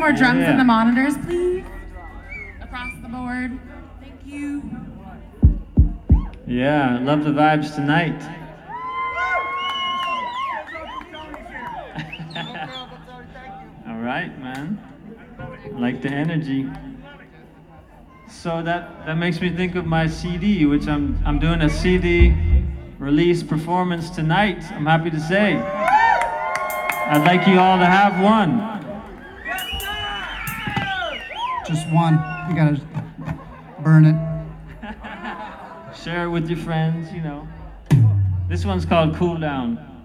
more drums in the monitors, please? Across the board. Thank you. Yeah, love the vibes tonight. All right, man. Like the energy. So that makes me think of my CD, which I'm doing a CD release performance tonight. I'm happy to say. I'd like you all to have one. Just one. You gotta burn it. Share it with your friends, you know. This one's called Cool Down.